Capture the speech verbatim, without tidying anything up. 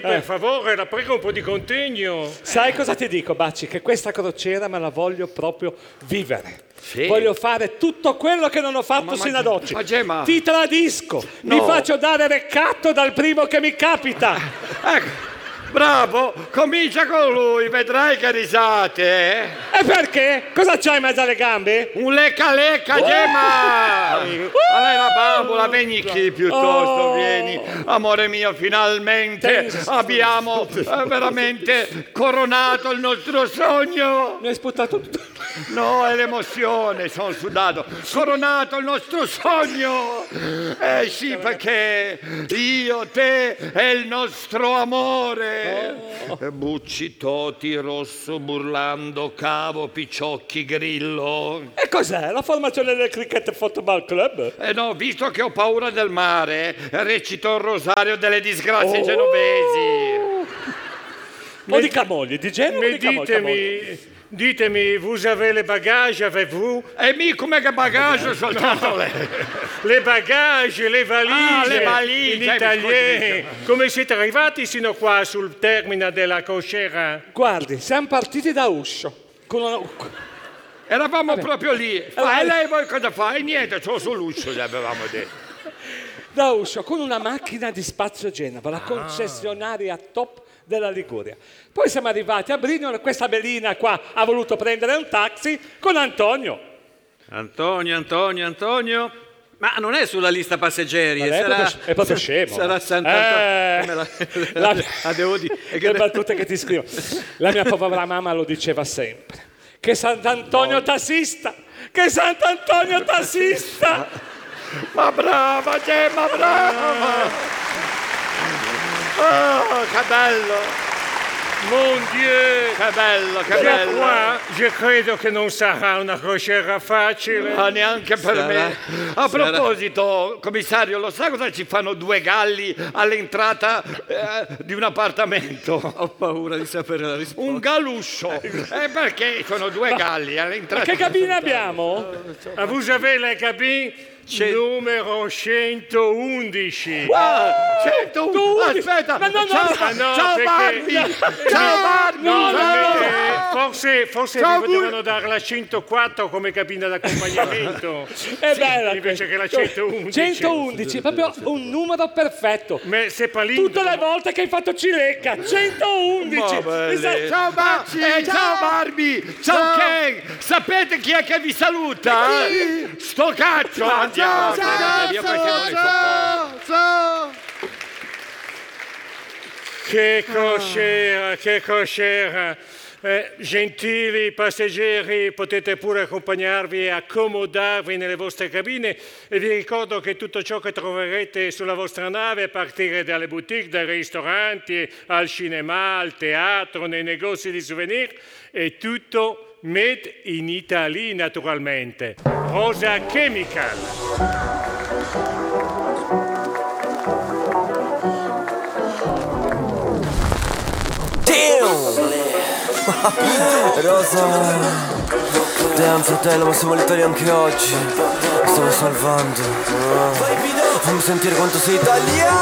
per Eh. favore, la prego un po' di contegno. Sai cosa ti dico, Bacci? Che questa crociera me la voglio proprio vivere. Sì. Voglio fare tutto quello che non ho fatto Ma- ma- sino ad oggi. ma Gemma- Ti tradisco, mi No. faccio dare recatto dal primo che mi capita. Ecco, bravo, comincia con lui, vedrai che risate. eh. E perché? Cosa c'hai in mezzo alle gambe? Un lecca lecca, Gemma! A lei la bambola, vieni qui piuttosto, Oh. vieni. Amore mio, finalmente Ten- abbiamo eh, veramente coronato il nostro sogno. Mi hai sputato tutto. No, è l'emozione, sono sudato. Coronato il nostro sogno. Eh sì, perché io, te e il nostro amore. Eh, Bucci, Toti, Rosso, Burlando, Cavo, Picciocchi, Grillo. E cos'è? La formazione del Cricket Football Club? Eh no, visto che ho paura del mare, recito il rosario delle disgrazie Oh. genovesi. O di Camogli, di Genova o Mi di Camogli? ditemi, ditemi, vous avez les bagages avec vous? E mi come che bagaglio soltanto lei. Le bagages, le valigie, Ah, le valigie, in mi italien. Come siete arrivati sino qua sul termine della crociera? Guardi, siamo partiti da Uscio. Con una... Eravamo proprio lì. Fa, Allora- e lei voi cosa fa? E niente, solo sull'uscio gli avevamo detto. Da Uscio con una macchina di Spazio Genova, la concessionaria top della Liguria. Poi siamo arrivati a Brindisi, questa belina qua ha voluto prendere un taxi con Antonio. Antonio, Antonio, Antonio. Ma non è sulla lista passeggeri, Ma lei è sarà, proprio- è proprio scemo. Sarà Eh, Sant'Antonio. la- La, la devo dire. È che- Le battute che ti scrivo. La mia povera mamma lo diceva sempre. Che Sant'Antonio tassista! Che Sant'Antonio tassista! Ma brava Gemma, brava! Oh, che bello! Mon Dieu! Che bello, che Già bello! qua, io credo che non sarà una crociera facile. Ma neanche per Sarà- me. A sarà- proposito, commissario, lo sa cosa ci fanno due galli all'entrata eh, di un appartamento? Ho paura di sapere la risposta. Un galuscio. E perché sono due galli Ma all'entrata? che cabina abbiamo? A vous avez la cabine numero centoundici. Ah, cento, aspetta, Ma no, no, ciao, no, Ah, no, ciao perché- Barbie, ciao Barbie, no, no, Sapete, no. Forse, forse Ciao, vi potevano dare la centoquattro come cabina d'accompagnamento. È bella invece questa. che la centoundici. centoundici, proprio un numero perfetto. Ma se palindromo. Tutte le volte che hai fatto cilecca, centoundici. Esatto. Ciao Barbie, eh, ciao Barbie, ciao Ken, sapete chi è che vi saluta? Sto caccio, andiamo, ciao, io perché non ne sopporto. Che crociera, che crociera. Eh, gentili passeggeri, potete pure accompagnarvi e accomodarvi nelle vostre cabine e vi ricordo che tutto ciò che troverete sulla vostra nave, a partire dalle boutique, dai ristoranti, al cinema, al teatro, nei negozi di souvenir, è tutto made in Italy naturalmente. Rosa Chemical. Rosa, damn fratello, ma siamo all'Italia anche oggi. Mi stavo salvando. Ah, fammi sentire quanto sei italiano.